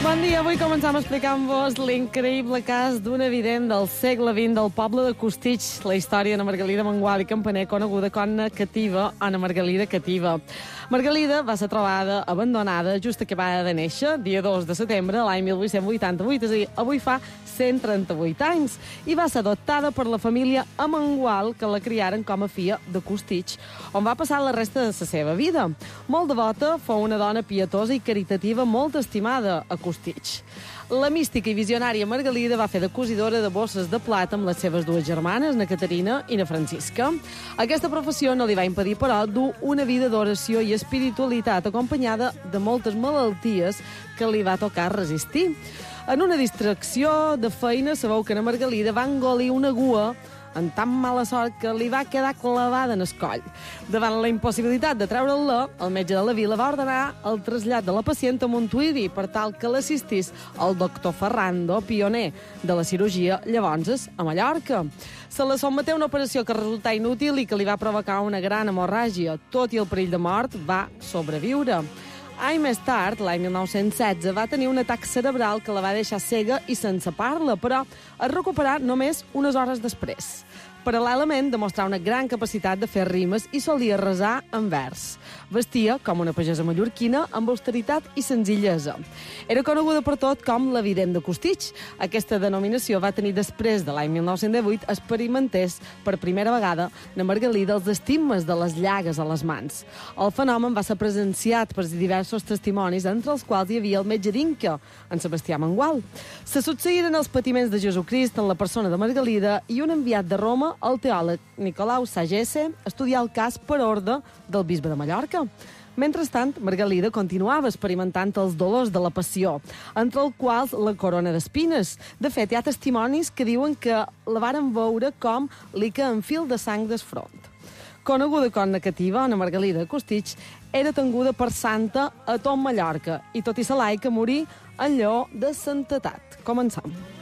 Bon dia, avui començam explicant-vos l'increïble cas d'una vident del segle XX del poble de Costitx, la història d'Anna Margalida Mengual i Campaner, coneguda com Anna Cativa, Anna Margalida Cativa. Margalida va ser trobada abandonada just acabada de néixer, dia 2 de setembre de l'any 1888, és a dir, avui fa 138 anys, i va ser adoptada per la família Amengual, que la criaren com a filla de Costitx, on va passar la resta de la seva vida. Molt devota, fou una dona pietosa i caritativa molt estimada a Costitx. La mística i visionària Margalida va fer de cosidora de bosses de plata amb les seves dues germanes, na Caterina i na Francisca. Aquesta professió no li va impedir, però, dur una vida d'oració i espiritualitat acompanyada de moltes malalties que li va tocar resistir. En una distracció de feina, sabeu que na Margalida va engolir una gua amb tan mala sort que li va quedar clavada en el coll. Davant la impossibilitat de treure-la, el metge de la vila va ordenar el trasllat de la pacient a Montuïri per tal que l'assistís el doctor Ferrando, pioner de la cirurgia llavors a Mallorca. Se la sotmeté a una operació que resultà inútil i que li va provocar una gran hemorràgia. Tot i el perill de mort, va sobreviure. Any més tard, l'any 1916, va tenir un atac cerebral que la va deixar cega i sense parla, però es recuperà només unes hores després. Paral·lelament, demostrà una gran capacitat de fer rimes i solia resar en vers. Vestia com una pagesa mallorquina amb austeritat i senzillesa. Era coneguda per tot com la vident de Costitx. Aquesta denominació va tenir després de l'any 1918 experimentés per primera vegada na Margalida els estigmes de les llagues a les mans. El fenomen va ser presenciat per diversos testimonis, entre els quals hi havia el metge d'Inca, en Sebastià Mengual. Se succeïren els patiments de Jesucrist en la persona de Margalida i un enviat de Roma, el teòleg Nicolau Sagesse, estudià el cas per ordre del bisbe de Mallorca. Mentrestant, Margalida continuava experimentant els dolors de la passió, entre els quals la corona d'espines. De fet, hi ha testimonis que diuen que la varen veure com li que en fil de sang del front. Coneguda com Anna Cativa, Anna Margalida Costitx, era tenguda per santa a tot Mallorca i tot i ser laica morí en lleó de santetat. Començam.